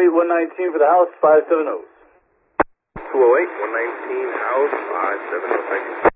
119 for the house, 570. 208, 119, house, 570, thank you.